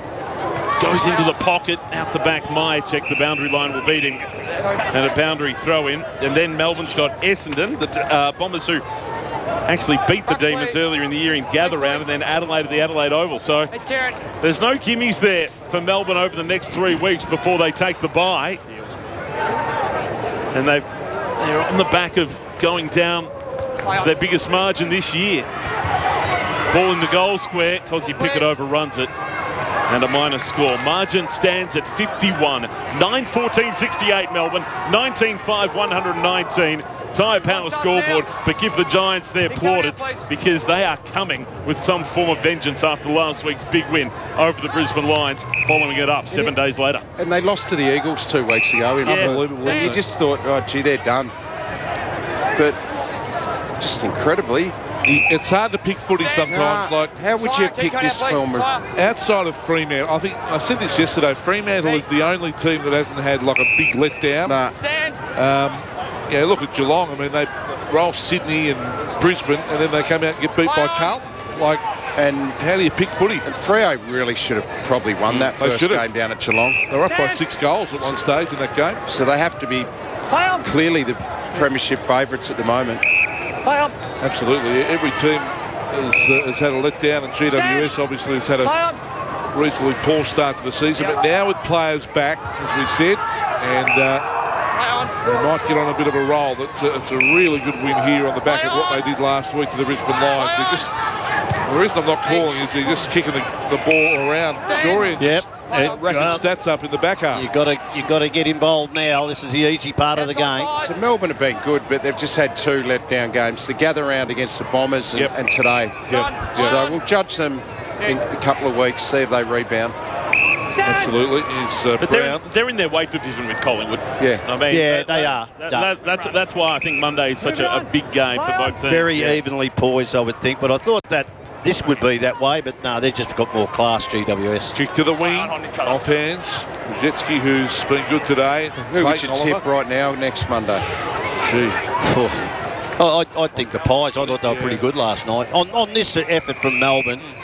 Goes into the pocket, out the back. Meyer check the boundary line will beat him. And a boundary throw in. And then Melbourne's got Essendon, the uh, Bombers who actually beat the Demons earlier in the year in Gather Round, and then Adelaide at the Adelaide Oval. So there's no gimmies there for Melbourne over the next three weeks before they take the bye. And they've, they're on the back of going down to their biggest margin this year. Ball in the goal square. Cosy Pickett overruns it. And a minus score. Margin stands at fifty-one. nine fourteen sixty-eight Melbourne. nineteen five one nineteen. Tyre Power scoreboard, but give the Giants their plaudits because they are coming with some form of vengeance after last week's big win over the Brisbane Lions, following it up seven days later. And they lost to the Eagles two weeks ago. Yeah. Unbelievable. You just thought, oh, gee, they're done. But just incredibly, it's hard to pick footy sometimes. Nah, like, how would you pick this film? Outside of Fremantle, I think I said this yesterday. Fremantle is the only team that hasn't had like a big letdown. Nah. Um, yeah, look at Geelong. I mean, they roll Sydney and Brisbane, and then they come out and get beat by Carlton. Like, and how do you pick footy? And Freo really should have probably won that They first should game have. down at Geelong. They were up by six goals at one stage in that game. So they have to be clearly the premiership favourites at the moment. Absolutely. Every team has, uh, has had a letdown, and G W S obviously has had a reasonably poor start to the season. But now with players back, as we said, and uh, they might get on a bit of a roll. It's a, it's a really good win here on the back of what they did last week to the Brisbane Lions. They just, the reason I'm not calling is they're just kicking the, the ball around. Sorian's Yep. uh, racking uh, stats up in the back half. You got to you got to get involved now. This is the easy part of the game. So Melbourne have been good, but they've just had two letdown games. The gather round against the Bombers and, Yep. and today. Yep. So we'll judge them in a couple of weeks, see if they rebound. Absolutely. Is uh, But they're Brown. in, they're in their weight division with Collingwood. Yeah. I mean, Yeah, that- they that- are. that- Yeah. that- that's that's why I think Monday is such a, a big game for both teams. Very Yeah. evenly poised, I would think. But I thought that this would be that way. But no, they've just got more class, G W S. Kick to the wing, off hands. Rajetsky, who's been good today. Who would Clayton you tip Oliver. right now next Monday? Gee. Oh, I, I think the Pies, I thought they were pretty good last night. On, on this effort from Melbourne,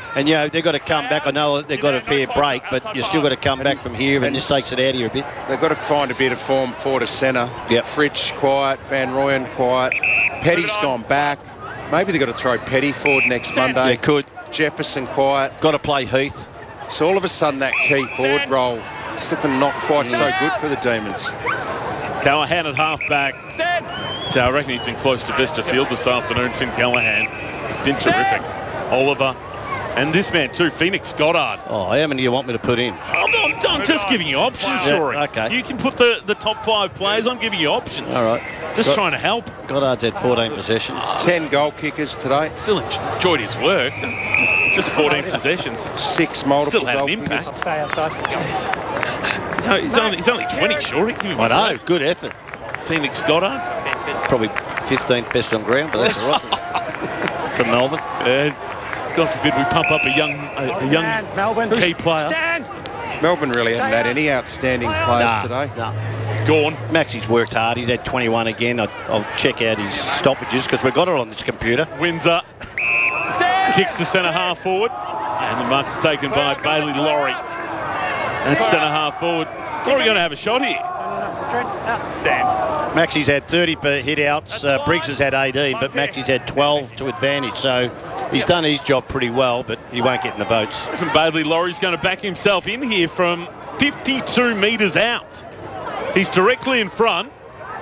And, you know, they've got to come back. I know they've got a fair break, but you've still got to come back from here, and, and this takes it out of you a bit. They've got to find a bit of form forward to centre. Yep. Fritsch quiet, Van Rooyen quiet. Petty's gone back. Maybe they've got to throw Petty forward next Monday. They could. Jefferson quiet. Got to play Heath. So all of a sudden that key forward role it's looking not quite so good for the Demons. Callaghan at half-back. So I reckon he's been close to best of field this afternoon, Finn Callaghan. Been terrific. Oliver. And this man too, Phoenix Goddard. Oh, how many do you want me to put in? I'm, I'm, I'm just giving you options, Yeah, Rory. okay. You can put the, the top five players. I'm giving you options. All right. Just Got- trying to help. Goddard's had fourteen possessions. Ten goal kickers today. Still enjoyed his work. Just fourteen possessions. Six multiple Still had goal an impact. kickers. Stay outside. He's only, he's only, he's only twenty, Shorty. Give him I a know, break. good effort. Phoenix Goddard. Probably fifteenth best on ground, but that's all right. For Melbourne. And God forbid we pump up a young a, a young Melbourne. key player. Stand. Melbourne really haven't had any outstanding players Nah, today. nah. Gone. Maxie's worked hard. He's had twenty-one again. I, I'll check out his stoppages because we've got it on this computer. Windsor kicks to centre half forward. And the mark's taken by Bailey Laurie. That's centre half forward. Laurie going to have a shot here. Stand. Maxie's had thirty per hit outs. Uh, Briggs has had eighteen, but Maxie's had twelve to advantage. So he's done his job pretty well, but he won't get in the votes. And Bailey Laurie's going to back himself in here from fifty-two metres out. He's directly in front.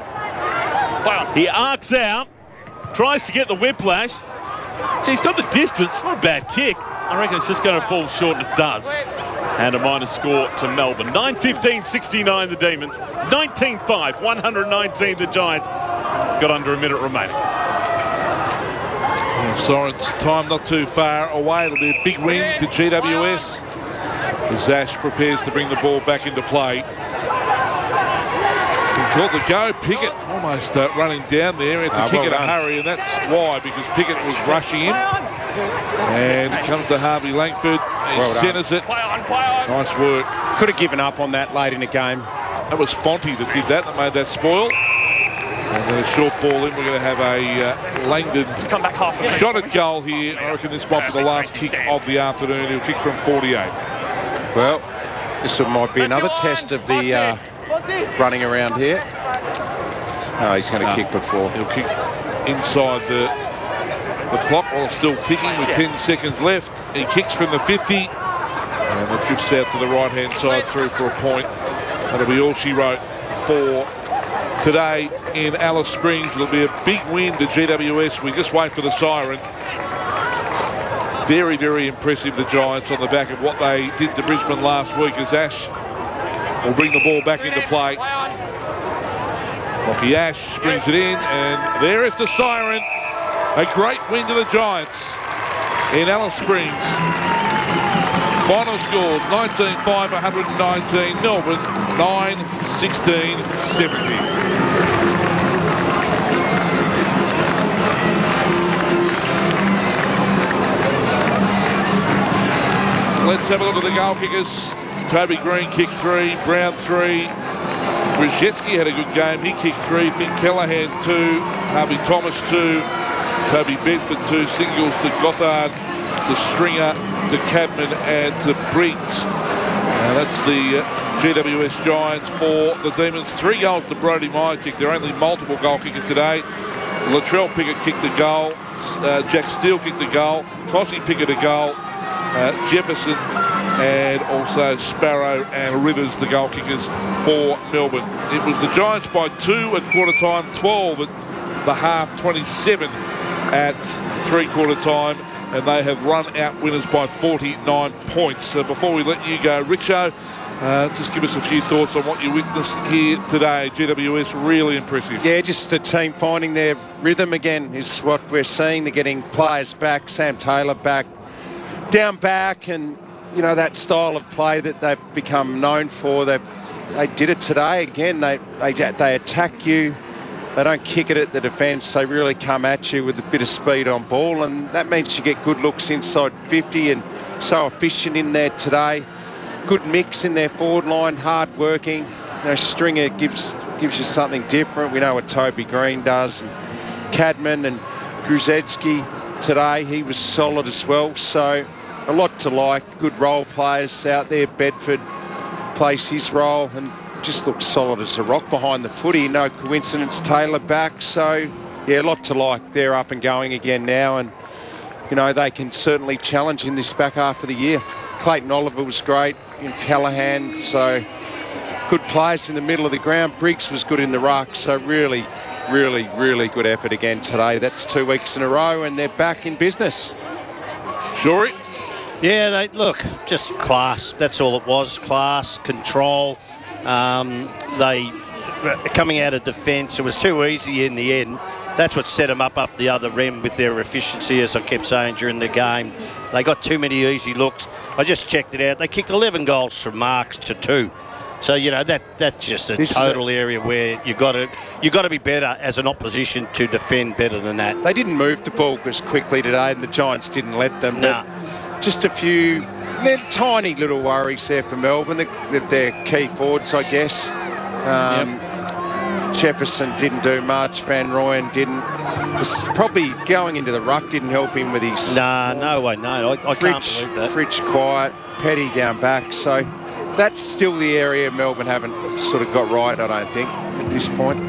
He arcs out, tries to get the whiplash. So he's got the distance, not a bad kick. I reckon it's just going to fall short, and it does. And a minus score to Melbourne. nine fifteen sixty-nine the Demons. nineteen five one nineteen the Giants. Got under a minute remaining. Soren's time not too far away. It'll be a big win to G W S as Ash prepares to bring the ball back into play. Called the go. Pickett almost uh, running down there. Had to Ah, kick well in a done. hurry, and that's why, because Pickett was rushing him. And it comes to Harvey Langford. He Well done. centres it. Nice work. Could have given up on that late in the game. That was Fonte that did that, that made that spoil. And then a short ball in. We're going to have a uh, Langdon Just come back half. a shot at goal here. I reckon this might be the last kick of the afternoon. He'll kick from forty-eight. Well, this might be another test of the uh, running around here. Oh, he's going to No. kick before. He'll kick inside the the clock while still ticking with ten seconds left. He kicks from the fifty. And it drifts out to the right-hand side through for a point. That'll be all she wrote for today in Alice Springs. It'll be a big win to G W S. We just wait for the siren. Very, very impressive, the Giants, on the back of what they did to Brisbane last week, as Ash will bring the ball back into play. Lockie Ash brings it in, and there is the siren. A great win to the Giants in Alice Springs. Final scores nineteen five one nineteen, Melbourne nine sixteen seventy. Let's have a look at the goal kickers. Toby Green kicked three, Brown three. Krzyzewski had a good game. He kicked three. Finn Callaghan two. Harvey Thomas two. Toby Bedford two. Singles to Gothard, to Stringer, to Cadman and to Briggs. And that's the uh, G W S Giants for the Demons. Three goals to Brody Myerkick. They're only multiple goal kicker today. Latrell Pickett kicked a goal. Uh, Jack Steele kicked a goal. Cossie Pickett a goal. Uh, Jefferson and also Sparrow and Rivers, the goal kickers for Melbourne. It was the Giants by two at quarter time, twelve at the half, twenty-seven at three quarter time, and they have run out winners by forty-nine points. So before we let you go, Richo, uh, just give us a few thoughts on what you witnessed here today. G W S really impressive. Yeah, just the team finding their rhythm again is what we're seeing. They're getting players back, Sam Taylor back, down back, and you know that style of play that they've become known for. They they did it today again. They they they attack you. They don't kick it at the defence. They really come at you with a bit of speed on ball, and that means you get good looks inside fifty, and so efficient in there today. Good mix in their forward line, hard working. You know, Stringer gives gives you something different. We know what Toby Green does, and Cadman and Gruzetsky today, he was solid as well. So a lot to like. Good role players out there. Bedford plays his role and just looks solid as a rock behind the footy. No coincidence, Taylor back. So, yeah, a lot to like. They're up and going again now, and, you know, they can certainly challenge in this back half of the year. Clayton Oliver was great in Callahan, so good players in the middle of the ground. Briggs was good in the ruck, so really, really, really good effort again today. That's two weeks in a row, and they're back in business. Shorey? Yeah, they look, just class. That's all it was, class, control. Um, they, coming out of defence, it was too easy in the end. That's what set them up up the other end with their efficiency, as I kept saying during the game. They got too many easy looks. I just checked it out. They kicked eleven goals from marks to two. So, you know, that that's just a This is total a- area where you got to you got to be better as an opposition to defend better than that. They didn't move the ball as quickly today, and the Giants didn't let them. Nah. But just a few they're tiny little worries there for Melbourne, that they're key forwards, I guess. Um, Jefferson didn't do much. Van Rooyen didn't. Was probably going into the ruck didn't help him with his... Nah, no way, no. I, I can't Fridge, believe that. Fridge quiet, Petty down back. So that's still the area Melbourne haven't sort of got right, I don't think, at this point.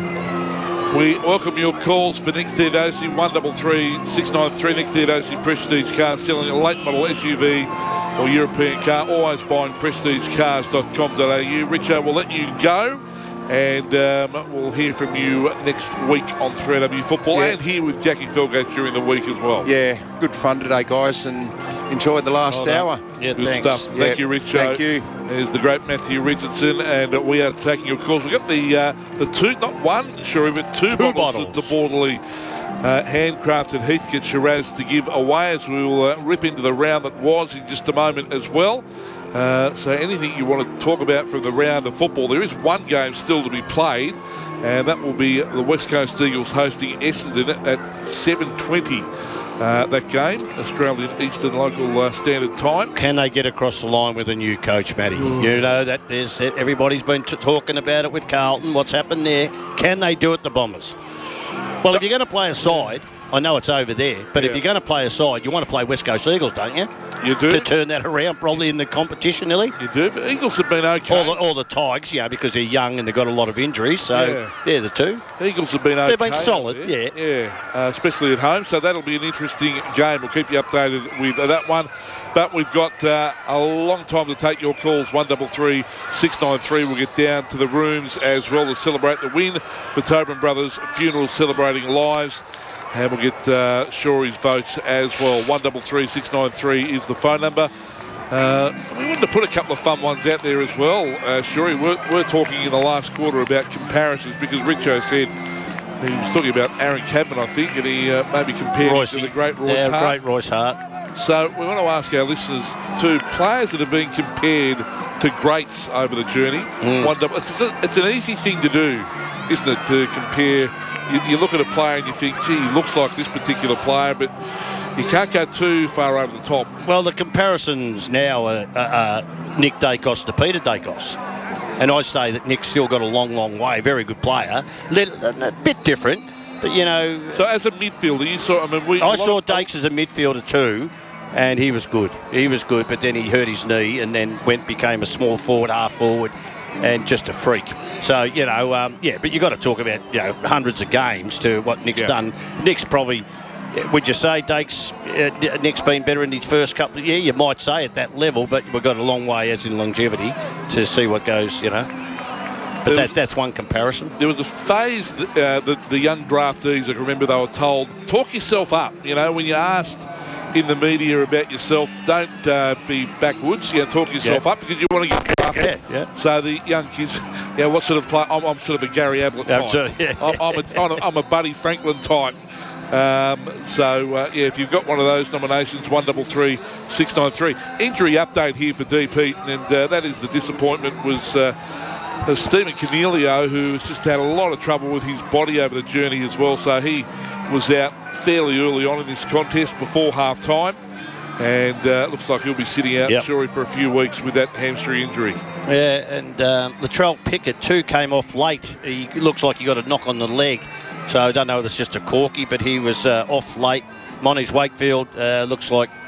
We welcome your calls for Nick Theodosi, one three three, six nine three. Nick Theodosi, Prestige Cars, selling a late model S U V or European car. Always buying prestige cars dot com dot a u. Richo will let you go, and um, we'll hear from you next week on three A W Football, Yeah. and here with Jackie Felgate during the week as well. Yeah, good fun today, guys, and enjoyed the last Well hour. done. Good stuff. Thank Yeah, you, Richo. Thank you. There's the great Matthew Richardson, and uh, we are taking your calls. We've got the uh, the two, not one, sure, but two, Two bottles, bottles. of the Borderly uh, handcrafted Heathcote Shiraz to give away, as we will uh, rip into the round that was in just a moment as well. Uh, so anything you want to talk about from the round of football, there is one game still to be played, and that will be the West Coast Eagles hosting Essendon at seven twenty. Uh, that game, Australian Eastern Local uh, Standard Time. Can they get across the line with a new coach, Matty? You know that there's everybody's been t- talking about it with Carlton. What's happened there? Can they do it, the Bombers? Well, if you're going to play a side, I know it's over there, but Yeah. if you're going to play a side, you want to play West Coast Eagles, don't you? You do. To turn that around, probably in the competition, nearly. You do, but Eagles have been okay. Or the, or the Tigers, you know, because they're young and they've got a lot of injuries. So Yeah. they're the two. Eagles have been okay. They've been solid, up there. yeah. Yeah, uh, especially at home. So that'll be an interesting game. We'll keep you updated with uh, that one. But we've got uh, a long time to take your calls. one three three, six nine three. We'll get down to the rooms as well to celebrate the win for Tobin Brothers Funerals, celebrating lives. And we'll get uh, Shorey's votes as well. one three three, six nine three is the phone number. Uh, we wanted to put a couple of fun ones out there as well. Uh, Shorey, we're, we're talking in the last quarter about comparisons, because Richo said he was talking about Aaron Cadman, I think, and he uh, maybe compared him to the great Royce yeah, Hart. great Royce Hart. So we want to ask our listeners to players that have been compared to greats over the journey. Mm. One double, it's, a, it's an easy thing to do, isn't it, to compare. You, you look at a player and you think, gee, he looks like this particular player, but you can't go too far over the top. Well, the comparisons now are, are, are Nick Dacos to Peter Dacos. And I say that Nick's still got a long, long way. Very good player. Little, a bit different, but, you know... So as a midfielder, you saw... I mean, we... I saw Dakes as a midfielder too, and he was good. He was good, but then he hurt his knee and then went became a small forward, half forward, and just a freak. So, you know, um, yeah, but you got to talk about, you know, hundreds of games to what Nick's Yeah. done. Nick's probably... Would you say Dakes, uh, Nick's been better in his first couple of years? You might say at that level, but we've got a long way, as in longevity, to see what goes, you know. But There that, was- that's one comparison. There was a phase that uh, the, the young draftees, I can remember they were told, talk yourself up. You know, when you're asked in the media about yourself, don't uh, be backwoods, you know, talk yourself Yeah. up because you want to get drafted. Yeah, yeah. So the young kids, yeah, what sort of player? I'm, I'm sort of a Gary Ablett type. Absolutely, yeah. I'm, I'm, a, I'm, a, I'm a Buddy Franklin type. Um, so, uh, yeah, if you've got one of those nominations, one three three, six nine three. Injury update here for D P, and uh, that is the disappointment was uh, uh, Stephen Cornelio, who's just had a lot of trouble with his body over the journey as well. So he was out fairly early on in this contest before half-time, and uh, looks like he'll be sitting out, Yep. Shorey, for a few weeks with that hamstring injury. Yeah, and um, Latrell Pickett too came off late. He looks like he got a knock on the leg, so I don't know if it's just a corky, but he was uh, off late. Moniz Wakefield uh, looks like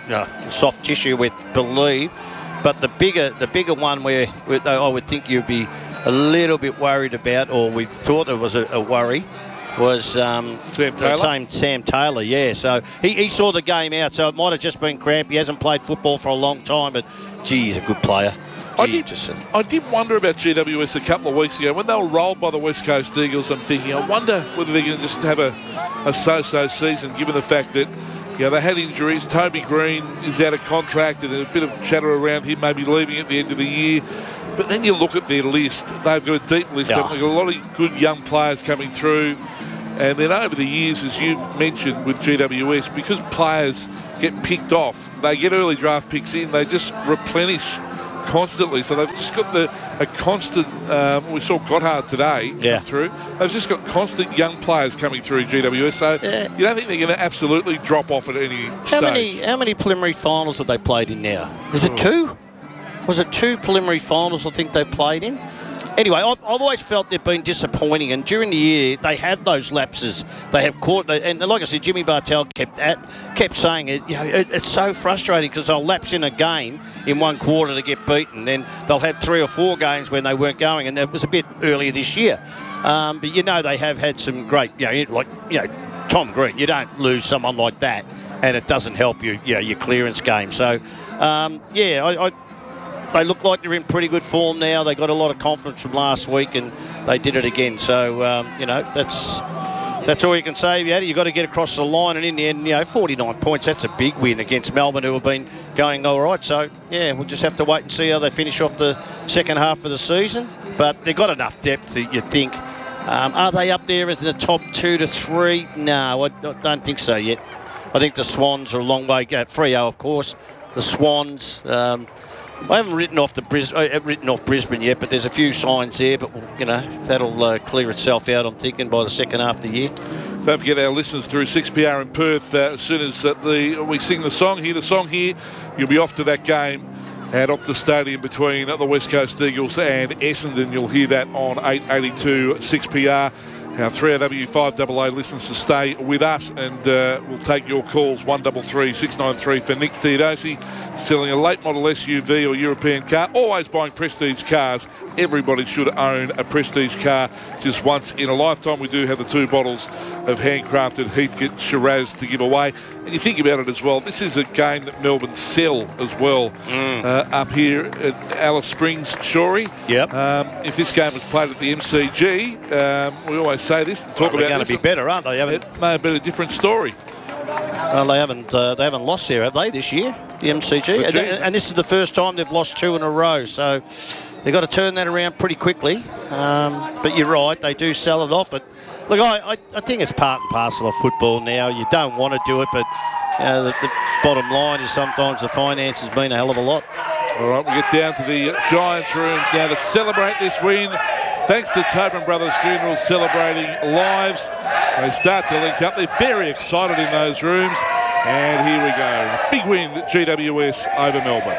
uh, soft tissue with Believe. But the bigger the bigger one where, where I would think you'd be a little bit worried about, or we thought it was a, a worry, was um, Sam Taylor. the same Sam Taylor, yeah. So he, he saw the game out, so it might have just been cramp. He hasn't played football for a long time, but gee, he's a good player. I Gee, did, just, uh, I did wonder about G W S a couple of weeks ago when they were rolled by the West Coast Eagles. I'm thinking, I wonder whether they're going to just have a, a so-so season, given the fact that you know, they had injuries. Toby Green is out of contract, and there's a bit of chatter around him maybe leaving at the end of the year. But then you look at their list; they've got a deep list. Yeah. They've got a lot of good young players coming through. And then over the years, as you've mentioned with G W S, because players get picked off, they get early draft picks in, they just replenish constantly. So they've just got the a constant, um, we saw Gotthard today Yeah. come through. They've just got constant young players coming through G W S. So Yeah. you don't think they're going to absolutely drop off at any How stage? many how many preliminary finals have they played in now? Is it two? Was it two preliminary finals I think they played in? Anyway, I've, I've always felt they've been disappointing, and during the year they have those lapses. They have caught, and like I said, Jimmy Bartell kept at, kept saying it. You know, it, it's so frustrating because they'll lapse in a game in one quarter to get beaten, then they'll have three or four games when they weren't going, and it was a bit earlier this year. Um, but you know they have had some great, you know, like you know Tom Green. You don't lose someone like that, and it doesn't help you, you know, your clearance game. So um, yeah, I. I They look like they're in pretty good form now. They got a lot of confidence from last week, and they did it again. So um, you know that's that's all you can say. Yeah, you got to get across the line, and in the end, you know, forty-nine points. That's a big win against Melbourne, who have been going all right. So yeah, we'll just have to wait and see how they finish off the second half of the season. But they've got enough depth, you think. Um, are they up there as the top two to three? No, I don't think so yet. I think the Swans are a long way. Uh, Freo, of course. The Swans. Um, I haven't written off the Bris- uh, written off Brisbane yet, but there's a few signs there. But you know that'll uh, clear itself out, I'm thinking, by the second half of the year. Don't forget our listeners through six P R in Perth. Uh, as soon as uh, the we sing the song, hear the song here, you'll be off to that game at Optus Stadium between the West Coast Eagles and Essendon. You'll hear that on eight eighty-two six P R. Our three R W five A A listeners to stay with us, and uh, we'll take your calls. one three three six nine three for Nick Theodosi, selling a late model S U V or European car. Always buying prestige cars. Everybody should own a prestige car just once in a lifetime. We do have the two bottles of handcrafted Heathcote Shiraz to give away. And you think about it as well, this is a game that Melbourne sell as well mm. uh, up here at Alice Springs, Shorey. Yep. Um, if this game was played at the M C G, um, we always say this and talk well, they're about going to be better, aren't they? Haven't, it may have been a different story. Well, they haven't uh, they haven't lost there, have they, this year, the M C G? And, and this is the first time they've lost two in a row, so they've got to turn that around pretty quickly. Um, but you're right, they do sell it off. But look, I, I, I think it's part and parcel of football now. You don't want to do it, but you know, the, the bottom line is sometimes the finances mean a hell of a lot. All right, we get down to the Giants rooms now to celebrate this win. Thanks to Tobin Brothers Funerals celebrating lives. They start to link up. They're very excited in those rooms. And here we go. Big win, G W S over Melbourne.